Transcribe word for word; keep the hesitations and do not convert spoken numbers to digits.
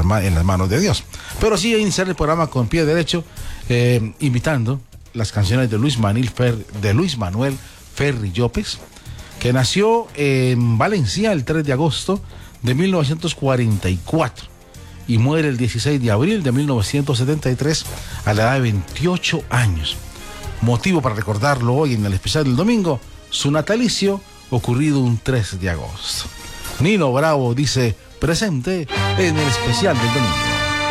las, en las manos de Dios. Pero sí iniciar el programa con pie derecho, eh, invitando las canciones de Luis Manuel, Fer, de Luis Manuel Ferri Llopes, que nació en Valencia el tres de agosto de mil novecientos cuarenta y cuatro y muere el dieciséis de abril de mil novecientos setenta y tres a la edad de veintiocho años. Motivo para recordarlo hoy en el especial del domingo, su natalicio ocurrido un tres de agosto. Nino Bravo dice presente en el especial del domingo.